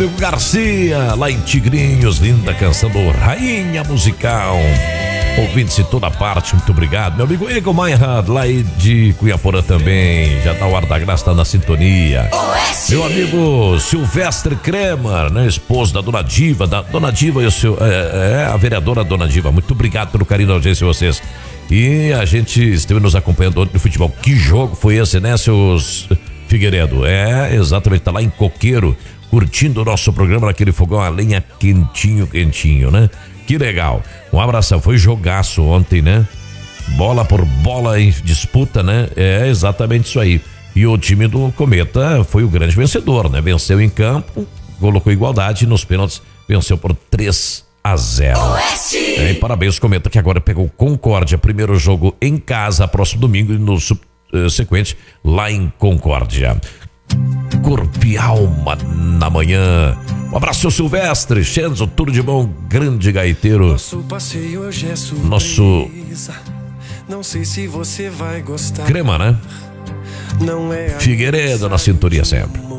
amigo Garcia, lá em Tigrinhos, linda canção do Rainha Musical. Ouvintes de toda parte, muito obrigado. Meu amigo Igor Meinhard, lá de Cunhaporã também, já tá o ar da graça, tá na sintonia. Meu amigo Silvestre Kremer, né, esposo da Dona Diva, e o seu, a vereadora Dona Diva, muito obrigado pelo carinho da audiência de vocês. E a gente esteve nos acompanhando ontem no futebol. Que jogo foi esse, né, seus Figueiredo? Exatamente, tá lá em Coqueiro, curtindo o nosso programa naquele fogão a lenha quentinho, né? Que legal. Um abração, foi jogaço ontem, né? Bola por bola em disputa, né? É exatamente isso aí. E o time do Cometa foi o grande vencedor, né? Venceu em campo, colocou igualdade e nos pênaltis venceu por 3-0. E parabéns, Cometa, que agora pegou Concórdia. Primeiro jogo em casa, próximo domingo, e no subsequente lá em Concórdia. Corpo e alma na manhã. Um abraço, seu Silvestre, Chenzo, tudo de bom, grande gaiteiro. Nosso passeio hoje é surpresa. Nosso não sei se você vai gostar. Crema, né? Não é Figueiredo na cinturinha sempre.